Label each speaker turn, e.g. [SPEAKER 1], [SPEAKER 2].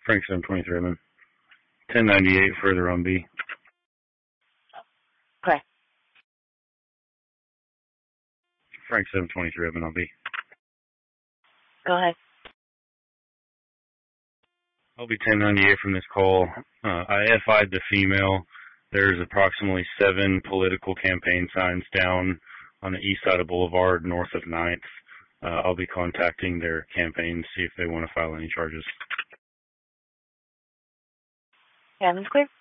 [SPEAKER 1] Frank 723, man. 1098 further on B.
[SPEAKER 2] Okay.
[SPEAKER 1] Frank 723, man, on B.
[SPEAKER 2] Go ahead.
[SPEAKER 1] I'll be 1098 from this call. I FI'd the female. There's approximately 7 political campaign signs down on the east side of Boulevard, north of 9th. I'll be contacting their campaign to see if they want to file any charges.
[SPEAKER 2] Haven's clear.